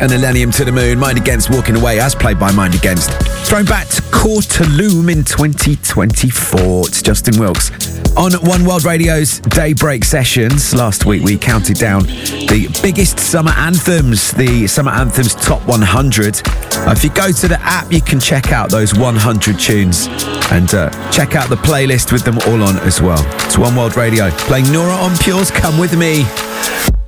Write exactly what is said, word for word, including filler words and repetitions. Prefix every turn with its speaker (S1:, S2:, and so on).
S1: An Millennium to the Moon, Mind Against Walking Away, as played by Mind Against. Thrown back to Courtaloom in twenty twenty-four. It's Justin Wilkes. On One World Radio's Daybreak Sessions, last week we counted down the biggest summer anthems, the Summer Anthems Top one hundred. Uh, if you go to the app, you can check out those one hundred tunes and uh, check out the playlist with them all on as well. It's One World Radio, playing Nora En Pure's Come With Me.